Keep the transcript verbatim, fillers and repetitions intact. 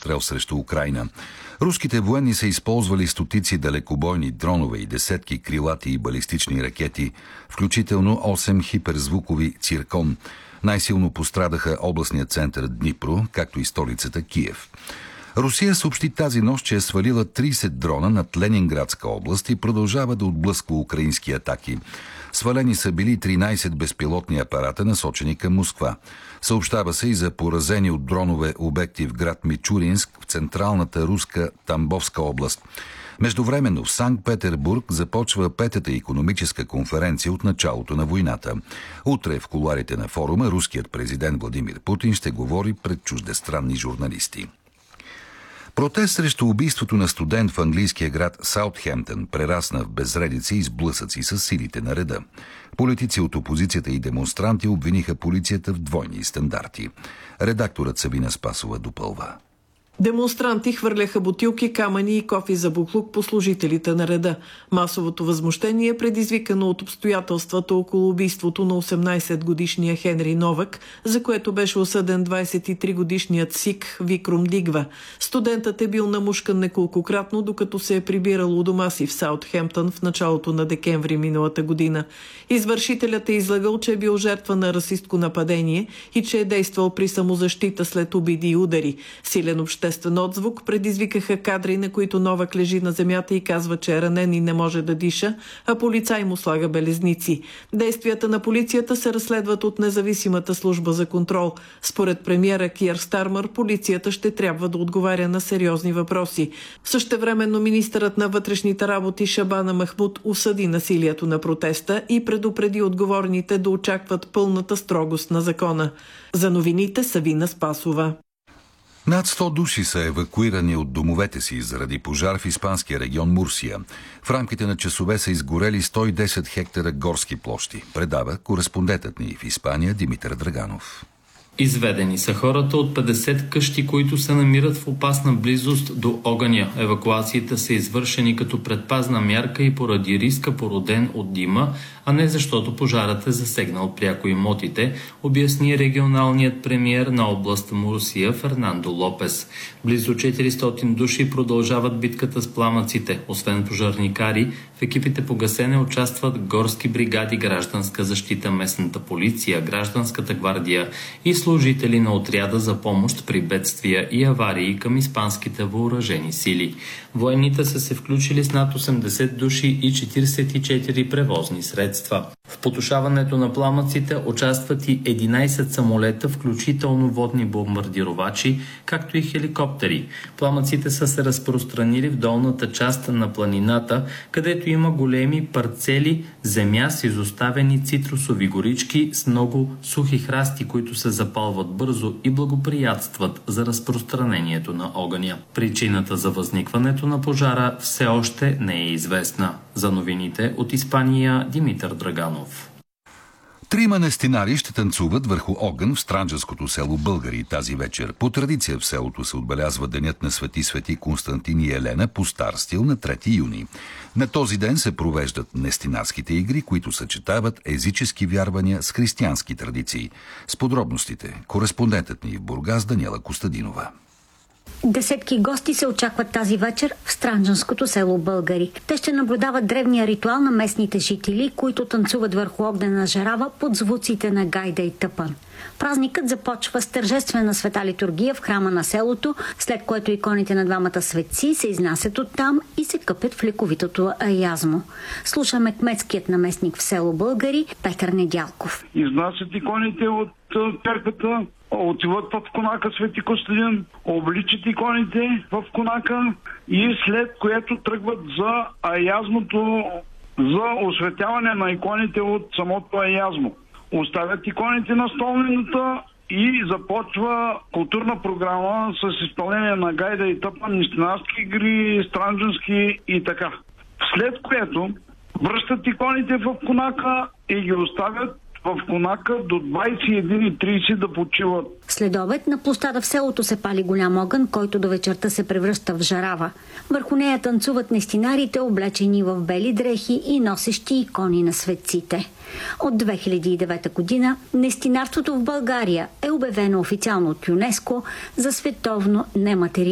обстрел срещу Украйна. Руските военни са използвали стотици далекобойни дронове и десетки крилати и балистични ракети, включително осем хиперзвукови «Циркон». Най-силно пострадаха областният център Днипро, както и столицата Киев. Русия съобщи тази нощ, че е свалила трийсет дрона над Ленинградска област и продължава да отблъсква украински атаки. Свалени са били тринайсет безпилотни апарата, насочени към Москва. Съобщава се и за поразени от дронове обекти в град Мичуринск в централната руска Тамбовска област. Междувременно в Санкт-Петербург започва петата икономическа конференция от началото на войната. Утре в кулоарите на форума руският президент Владимир Путин ще говори пред чуждестранни журналисти. Протест срещу убийството на студент в английския град Саутхемптън прерасна в безредици и сблъсъци с силите на реда. Политици от опозицията и демонстранти обвиниха полицията в двойни стандарти. Редакторът Сабина Спасова допълва. Демонстранти хвърляха бутилки, камъни и кофи за буклук по служителите на реда. Масовото възмущение е предизвикано от обстоятелствата около убийството на осемнайсетгодишния Хенри Новак, за което беше осъден двайсет и три годишният сикх Викрум Дигва. Студентът е бил намушкан неколкократно, докато се е прибирал у дома си в Саутхемптън в началото на декември миналата година. Извършителят е излагал, че е бил жертва на расистко нападение и че е действал при самозащита след обиди и удари. Силен обществен Естествен отзвук предизвикаха кадри, на които Новак лежи на земята и казва, че е ранен и не може да диша, а полицай му слага белезници. Действията на полицията се разследват от независимата служба за контрол. Според премиера Киер Стармър, полицията ще трябва да отговаря на сериозни въпроси. Същевременно министърът на вътрешните работи Шабана Махмуд осъди насилието на протеста и предупреди отговорните да очакват пълната строгост на закона. За новините Сабина Спасова. Над сто души са евакуирани от домовете си заради пожар в испанския регион Мурсия. В рамките на часове са изгорели сто и десет хектара горски площи, предава кореспондентът ни в Испания Димитър Драганов. Изведени са хората от петдесет къщи, които се намират в опасна близост до огъня. Евакуациите са извършени като предпазна мярка и поради риска, породен от дима, а не защото пожарът е засегнал пряко имотите, обясни регионалният премиер на област Мурсия Фернандо Лопес. Близо четиристотин души продължават битката с пламъците. Освен пожарникари, в екипите по гасене участват горски бригади, гражданска защита, местната полиция, гражданската гвардия и служители на отряда за помощ при бедствия и аварии към испанските въоръжени сили. Военните са се включили с над осемдесет души и четирийсет и четири превозни средства. В потушаването на пламъците участват и единайсет самолета, включително водни бомбардировачи, както и хеликоптери. Пламъците са се разпространили в долната част на планината, където има големи парцели земя с изоставени цитрусови горички с много сухи храсти, които се запалват бързо и благоприятстват за разпространението на огъня. Причината за възникването на пожара все още не е известна. За новините от Испания Димитър Драганов. Трима нестинари ще танцуват върху огън в странджанското село Българи тази вечер. По традиция в селото се отбелязва денят на свети свети Константин и Елена по стар стил на трети юни. На този ден се провеждат нестинарските игри, които съчетават езически вярвания с християнски традиции. С подробностите кореспондентът ни в Бургас Даниела Костадинова. Десетки гости се очакват тази вечер в странджанското село Българи. Те ще наблюдават древния ритуал на местните жители, които танцуват върху огнена жарава под звуците на гайда и тъпан. Празникът започва с тържествена света литургия в храма на селото, след което иконите на двамата светци се изнасят оттам и се къпят в лековитото аязмо. Слушаме кметският наместник в село Българи Петър Недялков. Изнасят иконите от църквата, отиват в конака Свети Костадин, обличат иконите в конака и след което тръгват за аязмото, за осветяване на иконите от самото аязмо. Оставят иконите на столнината и започва културна програма с изпълнение на гайда и тъпан, нестинарски игри, странджански и така. След което връщат иконите в конака и ги оставят в конака до двайсет и една и трийсет да почиват. След обед на площада в селото се пали голям огън, който до вечерта се превръща в жарава. Върху нея танцуват нестинарите, облечени в бели дрехи и носещи икони на светците. От две хиляди и девета година нестинарството в България е обявено официално от ЮНЕСКО за световно нематериално